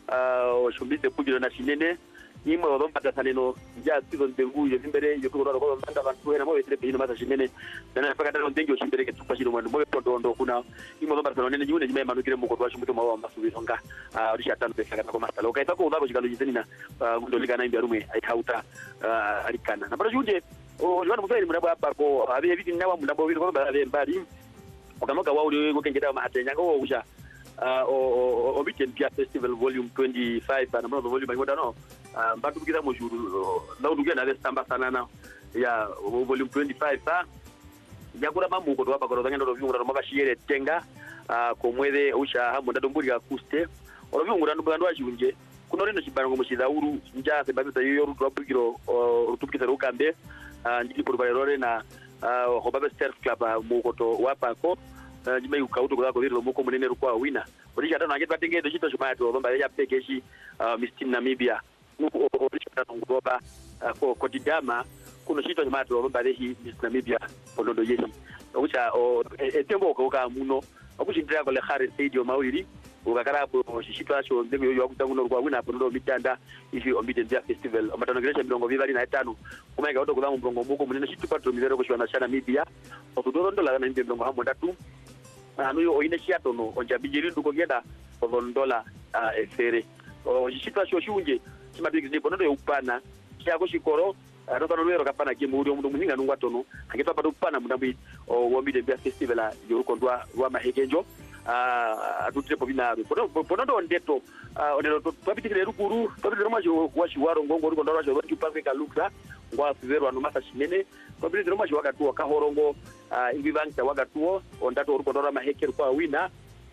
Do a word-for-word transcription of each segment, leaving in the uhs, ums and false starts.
uh shumbise kujira na shinene nimwe wadombata saneno ja sizo ndenguye imbere yo kugora ko banda bantu era mo betre bino mata shinene dana faka dano ndengi oshimbere ke tupashiro mwandu mo tondo kuna nimwe wadombata sanene nyune nyime manukire mu kodwa shumuto mawa masubiro nga risha tano pesa kana ko masala okay tako ubako shikalo jizeni na ndolika na imbya rumwe ai hauta alikana na bara junje o jwana mufeli munabo abako abiye biti nawa munabo biro ko bale mbali okamoka wa uri ko kengeda mahatenya ngo usha o o Obiten Pia Festival volume twenty-five na mno volume ngoda no mbatu kira mo juru na udugia na samba sana na ya volume twenty-five ta yakura mambu ko doba ko ngendo vyungura no makashire tenga ko mwede usha hamu ndadomburi ka kuste oro vyungura ndo bandwa chunje kuno rino chibango mu chidauru nja se babita yo rutu abugiro rutupikita rukambe ndiki por valore na hobabe surf club mu koto wapako njime ukauto kwa ko riro muko munene rukwa wina orisha tano ngeti batengede chito chimato bomba ya pekeshi Miss Team Namibia nuko orisha tano ngoba ko kodidama kuno chito chimato bomba lehi Miss Namibia ponondo yeshi okucha etembo ko ka muno okuchindira ko le khare stadium mawiri ukakara po chito acho ndego yo yakutanguno rukwa wina ponondo mitanda ifi Obiten Pia Festival amatano gresha milongo vivali na etano kumeka oto kulamu mrongo muko munene chito patro milero ko shwana shana Namibia otudo ndo la na ndembe mrongo hamo ndatu anuyo oine chiato no onjabijiri nduko genda odondola efere o situation shunje chimabigize bonodo yupana cyako shikoro arotano lero kapana ke muri omundu muninga nungwa tono akitwa patu pana mudambi o Obiten Pia Festival yorukondwa rwa mahekenjo ah atutire pobinaro bonodo ndeto onero twabitikire rukuru twabitire majo washiwaro ngongo rukondwa rwa chupake kaluksa ngwa zero anu masa shinene twabitire majo wakatuwa kahorongo ingivangta wakatuwo ondato rukondwa mahekero kwa wina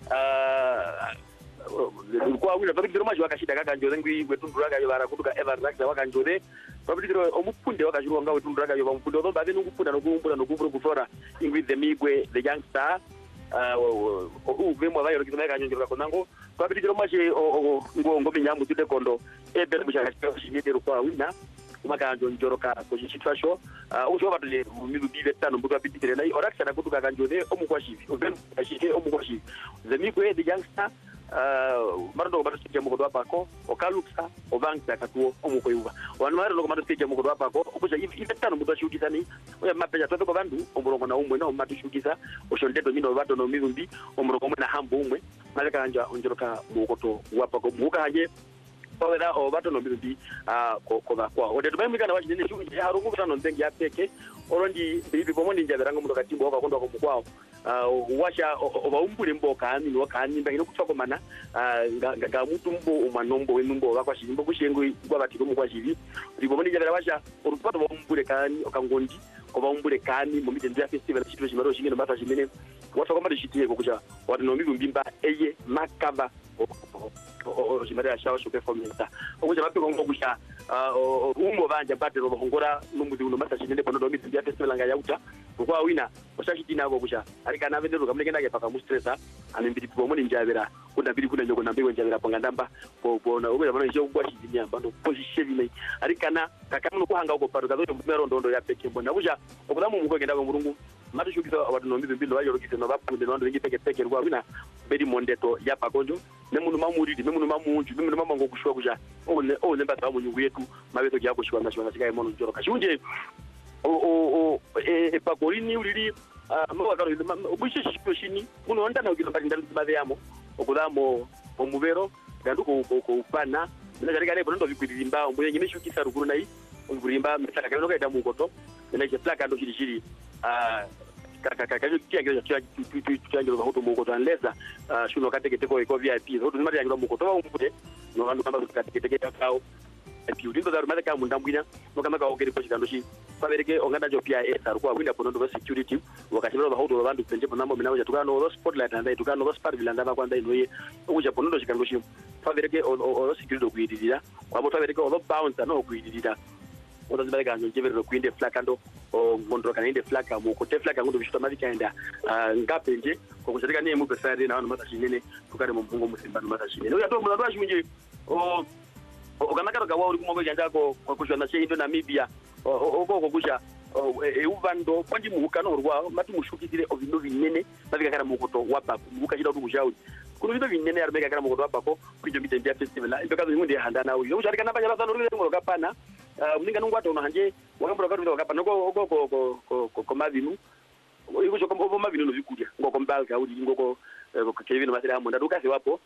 kwa wina twabitire majo wakashida kakanjode ngwi wetunduraga yo barakuduka ever rakza wakanjode twabitire omupunde wakajuru nga wetunduraga yo bamupunde odo babe nungupunda nokumpunda nokubura kufora ingwi the migwe the youngster uh o vemo vayo kituma kanjongera konango twabitire maje ngongo minyamu tude kondo ebe bushaka shingedero kwa wina kumakanjo njoroka ko situation usho batule midu bibe tano mbuto apitikire nayi oraksa na kutuka kanjode omukwashivi oben ashike omukwashivi zemikwe the youngster uh marndo bato sike muko dwa pako okaluksa ovangta katuo omukoyuba wanu maro ngo bato sike muko dwa pako okusha ibe tano mbuto ashukisa ni oya mapeja toto bandu omurongo na umwe na omatu shukisa oshondeto mino bato no mizumbi omurongo mwe na hambo umwe maleka kanja onjoroka mukoto wapako muka haje Oda o bato no bibi ah ko ko kwa ode to bemika na wajine shu ya harungu kutano ndengi ya peke orondi bibi bomondi njabiranga muto katimbo kwa kondo ko kwao ah washa obaumbule mboka ani no kani mbangino kutoko mana ga mutu mbo umanombo wenumbo bakwa shimbo kushengo kwa batiko mukwa shivi ribomondi njabira washa orupato bombule kani okangondi obaumbule kani mu Obiten Pia Festival chitwe chimaro shingeno bata shimene watu kama dishitiye kukucha watu no mibimba eye makaba o jimara shawo sho performance okuja bapiko ngokusha umbo banje bate ro bahongora numuzi uno masa shinende bono do Obiten Pia Festival nga yauta kwa wina oshakitina ko kusha arika na vendero kamleke ndake paka mustresa animbiri po moni njabera kuna biri kuna nyoko nambe njabera panga ndamba ko bona okuja bano nje kwa shidinya bando position nei arika na kakamuno kuhanga uko paru kazo mbero ndondo ya peke bona kuja okulamu muko genda ko murungu matu shukisa watu no mbizo mbindo wayo rokise no bapunde no ndenge peke peke rwa wina bedi mondeto ya pakonjo nemunu mamuridi nemunu mamunju nemunu mamango kushwa kuja one one mbata munyungu yetu mabeto kyako shwa na shwa sika imono njoro kashunje o o e pakorini ulili mawa karo obushe shishini uno ndana ukilo pali ndali babe yamo okudamo omubero ganduko ko upana ndina kali bono ndo bikwirimba ombuye nyime shukisa rukuru nayi ngurimba mtaka kalo kaita mukoto ndina jeplaka ndo shiri ah kakakaje kiageza cyangiro bahuto muko twanleza shuno katekete ko V I P hoto nimari yangiro muko to umbude no bantu kamba katekete kakao epi udindo daru mata ka mundambwina no kama ka ogeri ko chikando shi fabereke onganda jo P I S arukwa kwinda ponondo ba security wakati bado bahuto bantu penje ponamo minawo tukano ro spotlight anda tukano ro spar vilanda ba kwanda inoye okuja ponondo chikando shi fabereke o security kuididira kwa moto fabereke o bounce no kuididira odo zibareka njo jevero kwinde flakando o ngondro kaninde flaka mu kote flaka ngondo bishota mavi kaenda ngapenje ko kushirika ne mu pesari na anu mata shinene tukare mu mbungo musimba no mata shinene oya to mu ndwa shunje o o kamakaro gawa uri kumogo janja ko kushona che indo Namibia o ko ko kusha e uvando kwanji muhukano rwa matu mushukitire ovino binene bavika kana mukoto wapa muka jida kukushauri kuno vito vinene armeka kana mukoto abako kwijo mitembea festival imbe kazo ngundi handa na uyo ushari kana banya basano rule ngoro kapana mninga nungu ato no hanje wakambura kato kapana ko ko ko ko ko mavinu iko cho ko mavinu no vikudia ngoko mbalga udi ngoko ko kevino masira munda dukase wapo